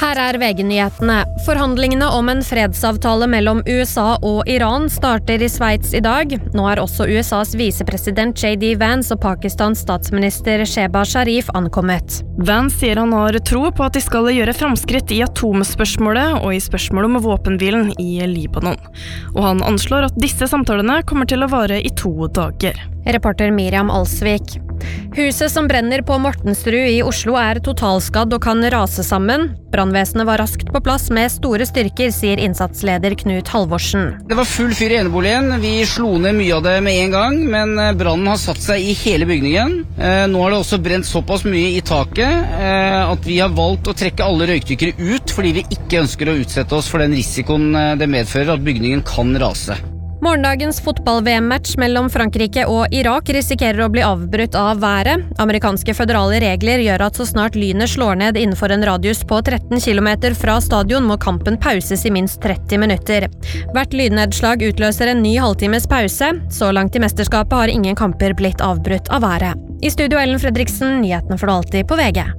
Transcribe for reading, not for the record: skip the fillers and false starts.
Her VG-nyhetene. Forhandlingene om en fredsavtale mellom USA og Iran starter i Sveits i dag. Nå også USAs visepresident J.D. Vance og Pakistans statsminister Shehbaz Sharif ankommet. Vance sier han har tro på at de skal gjøre fremskritt i atomspørsmålet og i spørsmålet om våpenhvilen i Libanon. Og han anslår at disse samtalene kommer til å vare i 2 dager. Reporter Miriam Alsvik. Huset som brenner på Mortensrud i Oslo totalskadd og kan rase sammen. Brannvesenet var raskt på plass med store styrker, sier innsatsleder Knut Halvorsen. Det var full fyr i eneboligen. Vi slo ned mye av det med en gang, men brannen har satt seg i hele bygningen. Nå har det også brent såpass mye i taket at vi har valgt å trekke alle røykdykkere ut, fordi vi ikke ønsker å utsette oss for den risikoen det medfører at bygningen kan rase. Morgendagens fotball-VM-match mellom Frankrike og Irak risikerer å bli avbrutt av været. Amerikanske føderale regler gjør at så snart lynet slår ned innenfor en radius på 13 km fra stadion, må kampen pauses i minst 30 minutter. Hvert lydnedslag utløser en ny halvtimes pause. Så langt i mesterskapet har ingen kamper blitt avbrutt av været. I studio Ellen Fredriksen, nyhetene for alltid på VG.